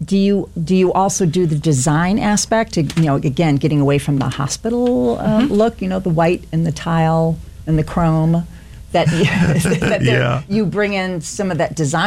Do you also do the design aspect? Again, getting away from the hospital look. The white and the tile and the chrome. That you bring in some of that design